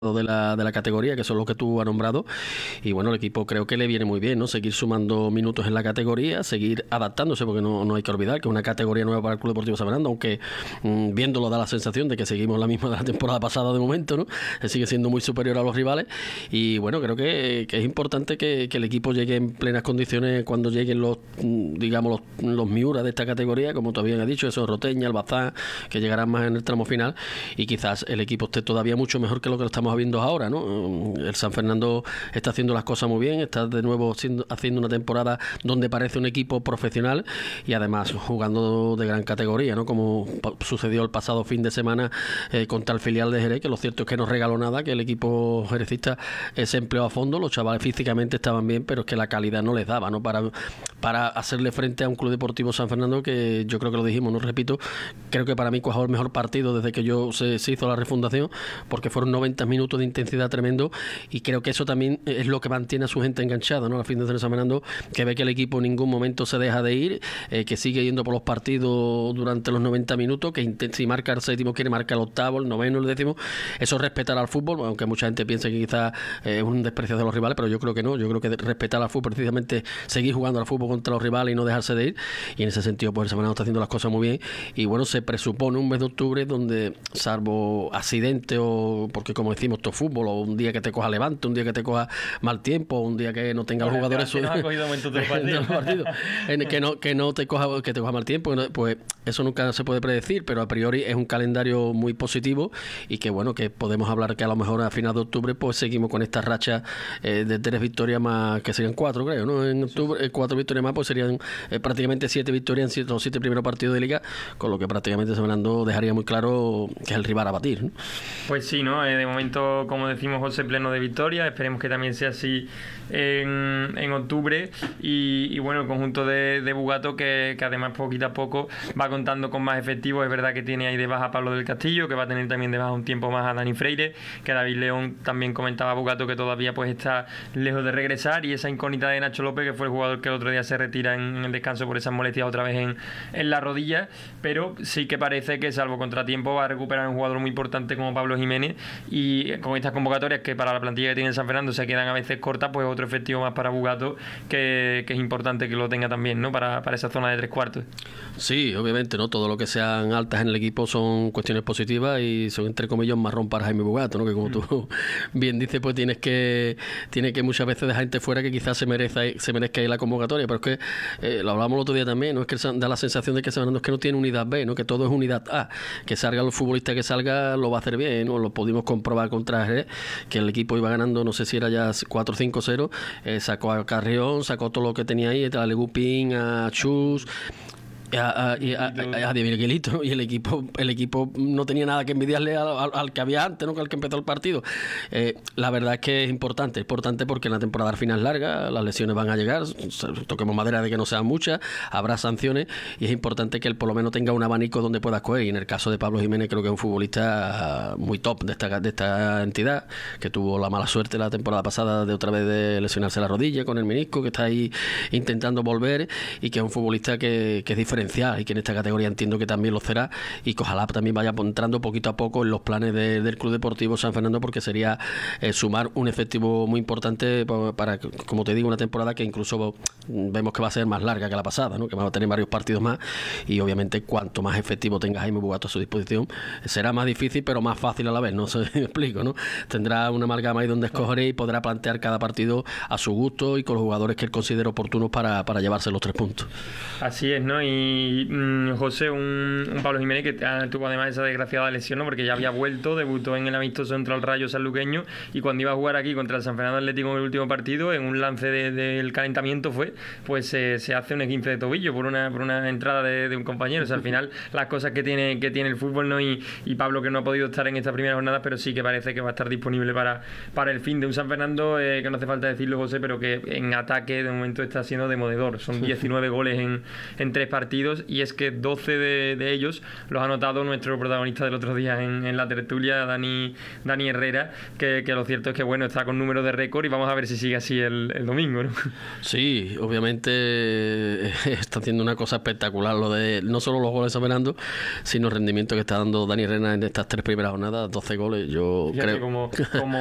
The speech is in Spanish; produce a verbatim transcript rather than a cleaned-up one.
de la, de la categoría, que son los que tú has nombrado, y bueno, el equipo creo que le viene muy bien, ¿no? Seguir sumando minutos en la categoría, seguir adaptándose, porque no, no hay que olvidar que es una categoría nueva para el Club Deportivo San Fernando, aunque mmm, viéndolo da la sensación de que seguimos la misma de la temporada pasada de momento, ¿no? Sigue siendo muy superior a los rivales, y bueno, creo que, que es importante que, que el equipo llegue en plenas condiciones cuando lleguen los, digamos, los, los Miura de esta categoría, como todavía ha dicho, esos Roteña, Albazán, que llegarán más en el tramo final, y quizás el equipo esté todavía mucho mejor que lo que lo estamos viendo ahora, ¿no? El San Fernando está haciendo las cosas muy bien, está de nuevo siendo, haciendo una temporada donde parece un equipo profesional y además jugando de gran categoría, ¿no? Como sucedió el pasado fin de semana eh, contra el filial de Jerez, que lo cierto es que no regaló nada, que el equipo jerecista eh, se empleó a fondo, los chavales físicamente estaban bien, pero es que la calidad no les daba, ¿no? Para, para hacerle frente a un Club Deportivo San Fernando que yo creo que lo dijimos, no repito, creo que para mí cuajó el mejor partido desde que yo se, se hizo la refundación, porque fueron noventa minutos de intensidad tremendo, y creo que eso también es lo que mantiene a su gente enganchada, ¿no? La fin de semana San Fernando, que ve que el equipo en ningún momento se deja de ir, eh, que sigue yendo por los partidos durante los noventa minutos, que si marca el séptimo quiere marcar el octavo, el noveno, el décimo. Eso es respetar al fútbol, aunque mucha gente piensa que quizás eh, es un desprecio de los rivales, pero yo creo que no, yo creo que respetar al fútbol, precisamente seguir jugando al fútbol contra los rivales y no dejarse de ir, y en ese sentido pues el San Fernando está haciendo las cosas muy bien, y bueno, se presupone un mes de octubre donde, salvo accidente o porque como decimos, todo fútbol, o un día que te coja levante, un día que te coja mal tiempo, un día que no tenga los jugadores su... no ha cogido momentos del partido. partido, en que no que no te coja que te coja mal tiempo, pues eso nunca se puede predecir, pero a priori es un calendario muy positivo, y que bueno, que podemos hablar que a lo mejor a final de octubre pues seguimos con esta racha eh, de tres victorias más, que serían cuatro, creo, ¿no? En octubre, eh, cuatro victorias más, pues serían eh, prácticamente siete victorias en siete, los siete primeros partidos de liga, con lo que prácticamente San Fernando dejaría muy claro que es el rival a batir, ¿no? Pues sí, ¿no? Eh, de momento, como decimos, José, pleno de victoria, esperemos que también sea así en, en octubre, y, y bueno, el conjunto de, de Bugato que, que además poquito a poco va contando con más efectivos. Es verdad que tiene ahí de baja a Pablo del Castillo, que va a tener también de baja un tiempo más a Dani Freire, que David León también comentaba Bugato que todavía pues está lejos de regresar, y esa incógnita de Nacho López, que fue el jugador que el otro día se retira en, en el descanso por esas molestias otra vez en, en la rodilla, pero sí que parece que salvo contratiempo va a recuperar un jugador muy importante como Pablo Jiménez, y con estas convocatorias que para la plantilla que tiene en San Fernando se quedan a veces cortas, pues otro efectivo más para Bugato que, que es importante que lo tenga también, ¿no? Para, para esa zona de tres cuartos. Sí, obviamente, ¿no? Todo lo que sean altas en el equipo son cuestiones positivas, y son entre comillas un marrón para Jaime Bugato, ¿no? Que como mm. tú bien dices, pues tienes que tienes que muchas veces dejar gente fuera que quizás se merezca se merezca ir a la convocatoria, pero es que eh, lo hablamos el otro día también, ¿no? Es que da la sensación de que San Fernando es que no tiene unidad B, ¿no? Que todo es unidad A, que salga el futbolista que salga lo va a hacer bien, ¿no? Lo pudimos comprobar contra Jerez, que el equipo iba ganando, no sé si era ya cuatro cinco cero, eh, sacó a Carrión, sacó todo lo que tenía ahí, a Legupín, a Chus, a, a, a, a, a Miguelito, ¿no? Y el equipo el equipo no tenía nada que envidiarle al, al, al que había antes, ¿no? Que al que empezó el partido. Eh, la verdad es que es importante, es importante porque la temporada al final es larga, las lesiones van a llegar, toquemos madera de que no sean muchas, habrá sanciones, y es importante que él por lo menos tenga un abanico donde pueda escoger, y en el caso de Pablo Jiménez creo que es un futbolista muy top de esta, de esta entidad, que tuvo la mala suerte la temporada pasada de otra vez de lesionarse la rodilla con el menisco, que está ahí intentando volver, y que es un futbolista que, que es diferente, y que en esta categoría entiendo que también lo será, y que ojalá también vaya entrando poquito a poco en los planes de, del Club Deportivo San Fernando, porque sería eh, sumar un efectivo muy importante para, para, como te digo, una temporada que incluso vemos que va a ser más larga que la pasada, ¿no? Que va a tener varios partidos más, y obviamente cuanto más efectivo tenga Jaime Bugato a su disposición será más difícil pero más fácil a la vez, no sé si me explico, ¿no? Tendrá una amalgama ahí donde escoger y podrá plantear cada partido a su gusto y con los jugadores que él considere oportunos para, para llevarse los tres puntos. Así es, ¿no? Y Y mmm, José, un, un Pablo Jiménez que tuvo además esa desgraciada lesión, ¿no? Porque ya había vuelto, debutó en el amistoso contra el Rayo sanluqueño, y cuando iba a jugar aquí contra el San Fernando Atlético en el último partido, en un lance del de, calentamiento fue, pues eh, se hace un esguince de tobillo por una, por una entrada de, de un compañero. O sea, al final las cosas que tiene, que tiene el fútbol, ¿no? Y, y Pablo, que no ha podido estar en esta primera jornada, pero sí que parece que va a estar disponible para, para el fin de un San Fernando, eh, que no hace falta decirlo, José, pero que en ataque de momento está siendo demoledor. Son diecinueve goles en, en tres partidos. seguidos, y es que doce de, de ellos los ha anotado nuestro protagonista del otro día en, en la tertulia, Dani, Dani Herrera, que, que lo cierto es que bueno, está con número de récord y vamos a ver si sigue así el, el domingo, ¿no? Sí, obviamente está haciendo una cosa espectacular lo de no solo los goles Fernando, sino el rendimiento que está dando Dani Herrera en estas tres primeras jornadas, doce goles. Yo Fíjate creo como, como